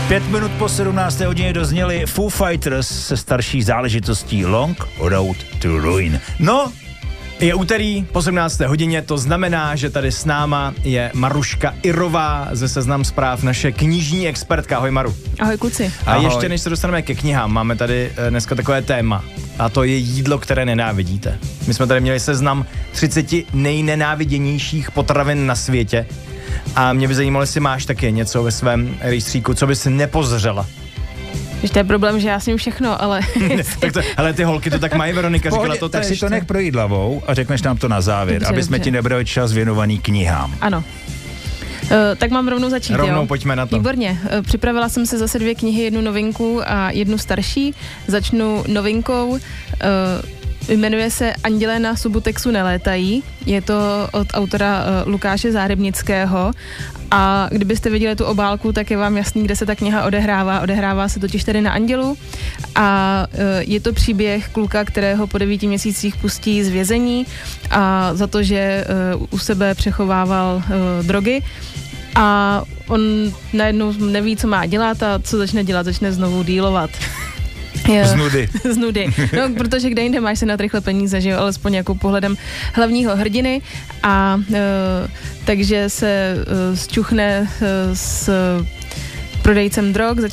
5 minut po 17. hodině dozněli Foo Fighters se starší záležitostí Long Road to Ruin. No, je úterý po 17. hodině, to znamená, že tady s náma je Maruška Irová ze Seznam Zpráv, naše knižní expertka. Ahoj, Maru. Ahoj, kluci. A Ahoj. ještě než se dostaneme ke knihám, máme tady dneska takové téma. A to je jídlo, které nenávidíte. My jsme tady měli seznam 30 nejnenáviděnějších potravin na světě. A mě by zajímalo, jestli máš taky něco ve svém rejstříku, co bys nepozřela. Víš, to je problém, že já s ním všechno, ale... Ale ty holky to tak mají, Veronika říkala to tak tež. si to nech projít hlavou a řekneš nám to na závěr, Dobře, aby jsme dobře. ti nebrali čas věnovaný knihám. Ano. Tak mám rovnou začít, Rovnou jo? pojďme na to. Výborně. Připravila jsem si zase 2 knihy, jednu novinku a jednu starší. Začnu novinkou. Jmenuje se Andělé na Subutexu nelétají. Je to od autora Lukáše Záhrebnického. A kdybyste viděli tu obálku, tak je vám jasný, kde se ta kniha odehrává. Odehrává se totiž tady na Andělu. A je to příběh kluka, kterého po 9 měsících pustí z vězení a za to, že u sebe přechovával drogy. A on najednou neví, co má dělat a co začne dělat, začne znovu dílovat. Z nudy. Z nudy. No, protože kde jinde máš se na rychle peníze, že jo, alespoň jako pohledem hlavního hrdiny a takže se zčuchne s prodejcem drog,